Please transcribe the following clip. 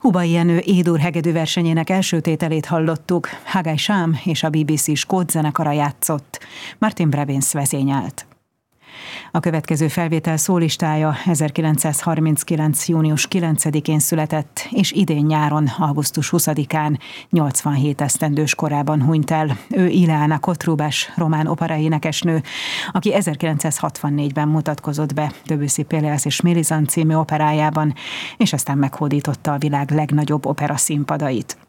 Hubai Jenő Édur hegedű versenyének első tételét hallottuk, Hagai Sham és a BBC Skót zenekara játszott, Martin Brabins vezényelt. A következő felvétel szólistája 1939. június 9-én született, és idén nyáron, augusztus 20-án, 87 esztendős korában hunyt el. Ő Ileana Kotrubas, román operaénekesnő, aki 1964-ben mutatkozott be Debussy Péléas és Mélisande című operájában, és aztán meghódította a világ legnagyobb opera színpadait.